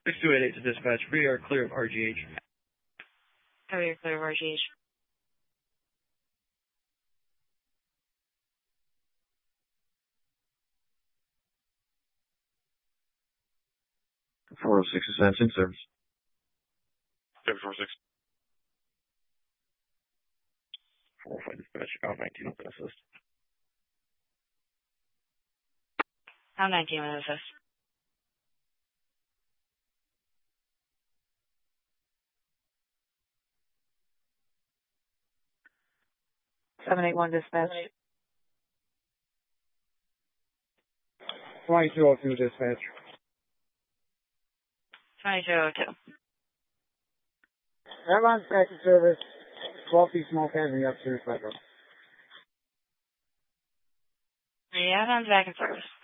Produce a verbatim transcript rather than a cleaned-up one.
six two eight eight to dispatch. We are clear of R G H. Oh, you're clear of R G H. four oh six Ascension service. seven four six. four oh five dispatch. Out nineteen open assist. Out nineteen with assist. seven eight one dispatch. twenty-two oh two dispatch. twenty-two oh two. Avalon's taxi service, twelve feet small cans in the upstairs bedroom. Yeah, I'm back in service.